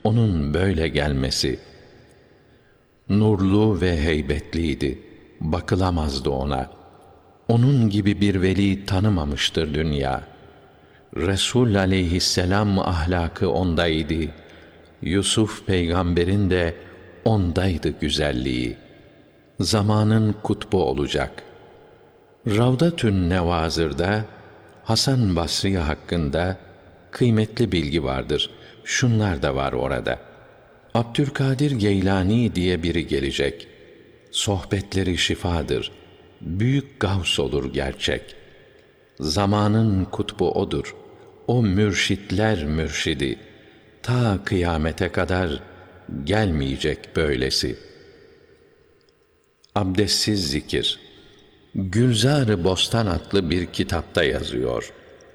onun böyle gelmesi. Nurlu ve heybetliydi, bakılamazdı ona. Onun gibi bir veli tanımamıştır dünya. Resul aleyhisselam ahlakı ondaydı. Yusuf peygamberin de ondaydı güzelliği. Zamanın kutbu olacak. Ravdatün Nevazır'da Hasan Basri hakkında kıymetli bilgi vardır. Şunlar da var orada. Abdülkadir Geylani diye biri gelecek. Sohbetleri şifadır. Büyük gavs olur gerçek. Zamanın kutbu odur. O mürşitler mürşidi. Ta kıyamete kadar gelmeyecek böylesi. Abdestsiz zikir. Gülzar-ı Bostan adlı bir kitapta yazıyor.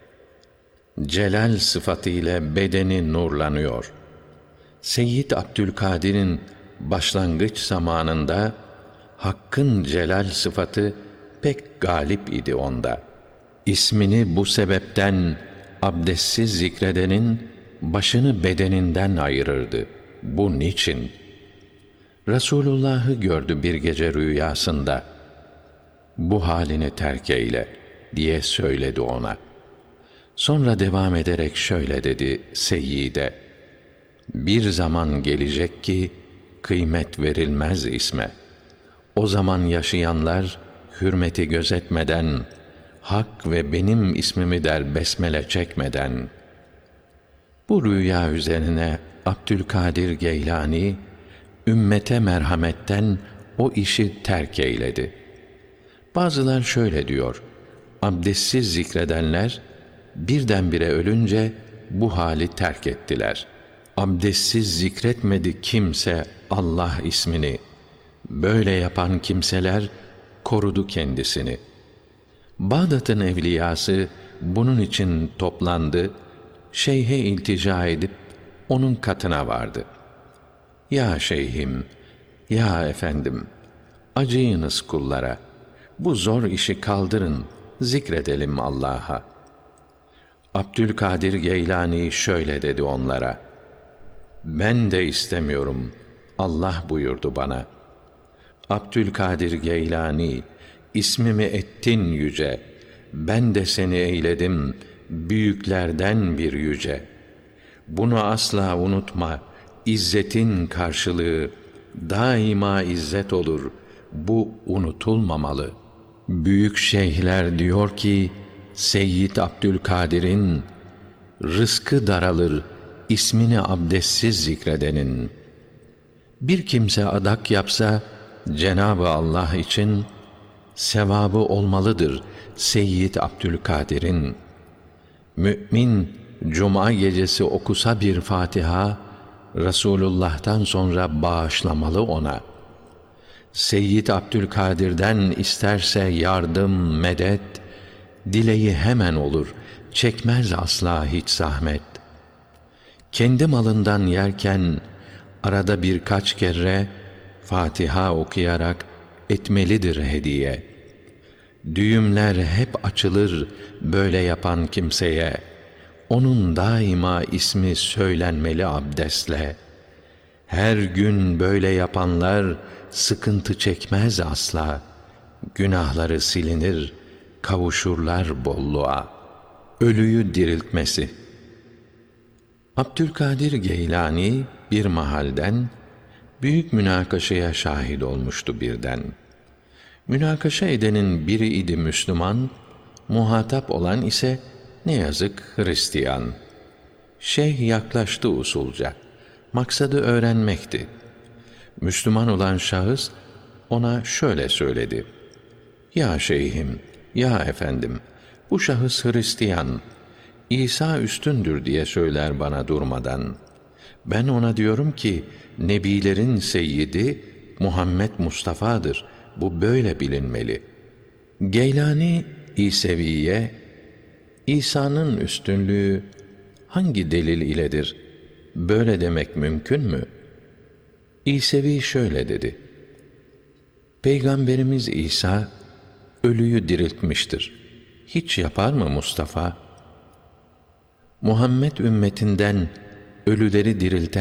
Celal sıfatıyla bedeni nurlanıyor. Seyyid Abdülkadir'in başlangıç zamanında Hakk'ın celal sıfatı pek galip idi onda. İsmini bu sebepten abdestsiz zikredenin başını bedeninden ayırırdı. Bu niçin? Resulullah'ı gördü bir gece rüyasında. Bu halini terk eyle diye söyledi ona. Sonra devam ederek şöyle dedi Seyyid'e: bir zaman gelecek ki kıymet verilmez isme. O zaman yaşayanlar hürmeti gözetmeden, Hak ve benim ismimi der besmele çekmeden. Bu rüya üzerine Abdülkadir Geylani ümmete merhametten o işi terk eyledi. Bazılar şöyle diyor: abdestsiz zikredenler birdenbire ölünce bu hali terk ettiler. Abdestsiz zikretmedi kimse Allah ismini. Böyle yapan kimseler korudu kendisini. Bağdat'ın evliyası bunun için toplandı, şeyhe iltica edip onun katına vardı. Ya şeyhim, ya efendim, acıyınız kullara, bu zor işi kaldırın, zikredelim Allah'a. Abdülkadir Geylani şöyle dedi onlara: ben de istemiyorum, Allah buyurdu bana. Abdülkadir Geylani, ismimi ettin yüce, ben de seni eyledim büyüklerden bir yüce. Bunu asla unutma, İzzetin karşılığı daima izzet olur, bu unutulmamalı. Büyük şeyhler diyor ki, Seyyid Abdülkadir'in rızkı daralır ismini abdestsiz zikredenin. Bir kimse adak yapsa Cenab-ı Allah için sevabı olmalıdır Seyyid Abdülkadir'in. Mü'min cuma gecesi okusa bir Fatiha, Resulullah'tan sonra bağışlamalı ona. Seyyid Abdülkadir'den isterse yardım, medet, dileği hemen olur, çekmez asla hiç zahmet. Kendi malından yerken arada birkaç kere Fatiha okuyarak etmelidir hediye. Düğümler hep açılır böyle yapan kimseye. Onun daima ismi söylenmeli abdestle. Her gün böyle yapanlar sıkıntı çekmez asla. Günahları silinir, kavuşurlar bolluğa. Ölüyü diriltmesi. Abdülkadir Geylani bir mahalden büyük münakaşaya şahit olmuştu birden. Münakaşa edenin biri idi Müslüman, muhatap olan ise ne yazık Hristiyan. Şeyh yaklaştı usulca. Maksadı öğrenmekti. Müslüman olan şahıs ona şöyle söyledi: ya şeyhim, ya efendim, bu şahıs Hristiyan. İsa üstündür diye söyler bana durmadan. Ben ona diyorum ki, nebilerin seyyidi Muhammed Mustafa'dır. Bu böyle bilinmeli. Geylani İseviye, İsa'nın üstünlüğü hangi delil iledir? Böyle demek mümkün mü? İsevi şöyle dedi: Peygamberimiz İsa ölüyü diriltmiştir. Hiç yapar mı Mustafa? Muhammed ümmetinden ölüleri dirilten